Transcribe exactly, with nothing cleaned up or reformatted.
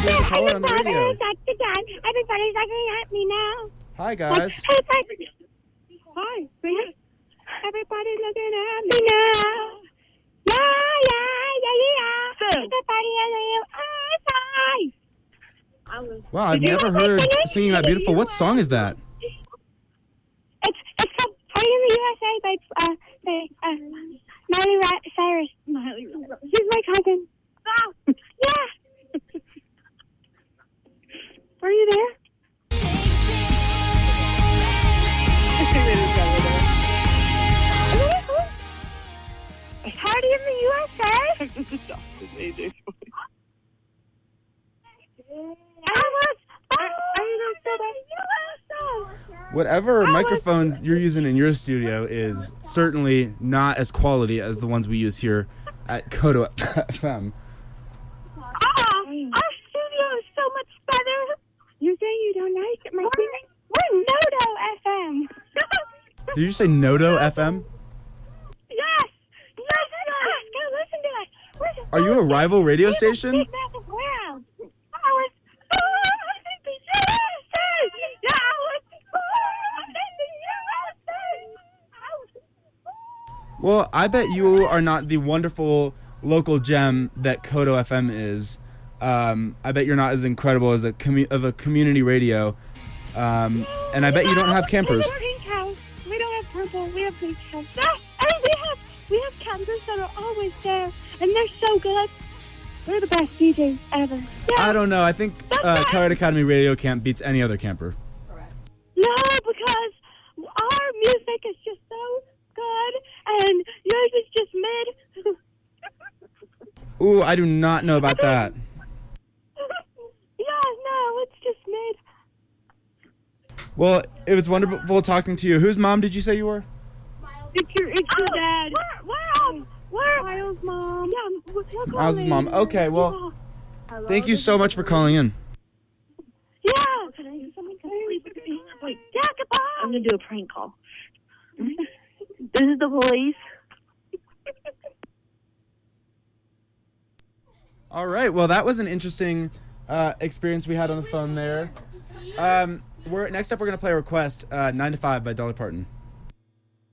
being a caller on the radio. Everybody's looking at me now. Hi, guys. Hi. Everybody's looking at me now. Yeah, yeah, yeah, yeah. Everybody is hi. Wow, I've never heard Singing That Beautiful. What song is that? It's it's called Party in the U S A by uh by uh Miley Cyrus. Miley. She's my cousin. Oh, yeah. Are you there? Party in the U S A? I was, oh, Whatever microphone you're using in your studio is certainly not as quality as the ones we use here at Kodo F M. Oh, our studio is so much better. You say you don't like it, my dear? We're Nodo F M. Did you say Nodo F M? Yes. Yes, yes. Go listen to us. Are you a rival radio station? Wow. I was in the U S A. Yeah, I was in the U S A. Well, I bet you are not the wonderful local gem that Kodo F M is. Um, I bet you're not as incredible as a commu- of a community radio. Um, and I bet you don't have campers. We don't have cows. We don't have purple. We have pink cows. No, and we have we have campers that are always there, and they're so good. We're the best D Js ever. Yeah. I don't know. I think uh, Telluride Academy Radio Camp beats any other camper. No, because our music is just so good, and yours is just mid. Ooh, I do not know about that. Yeah, no, it's just mid. Well, it was wonderful talking to you. Whose mom did you say you were? It's your, it's your oh, dad. We're, we're, we're Miles' mom. Yeah, we're, we're Miles' mom. Okay, well, thank you so much for calling in. Yeah. Can I do something? Wait, Jacob! I'm going to do a prank call. This is the police. All right, well, that was an interesting uh, experience we had on the phone there. Um, we're next up, we're going to play a request, uh, nine to five by Dolly Parton.